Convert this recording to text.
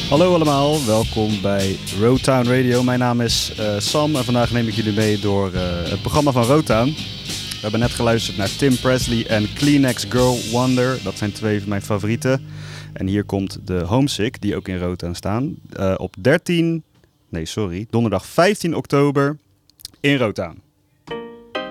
Hallo allemaal, welkom bij Roadtown Radio. Mijn naam is Sam en vandaag neem ik jullie mee door het programma van Roadtown. We hebben net geluisterd naar Tim Presley en Kleenex Girl Wonder. Dat zijn twee van mijn favorieten. En hier komt de Homesick, die ook in Roadtown staan. Op donderdag 15 oktober in Roadtown.